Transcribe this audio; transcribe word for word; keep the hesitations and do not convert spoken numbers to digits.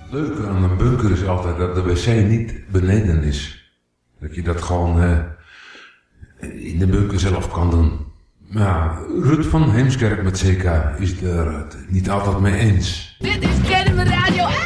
leuke aan een bunker is altijd dat de wc niet beneden is. Dat je dat gewoon uh, in de bunker zelf kan doen. Maar ja, Rut van Heemskerk met C K is er het niet altijd mee eens. Dit is Kennemer Radio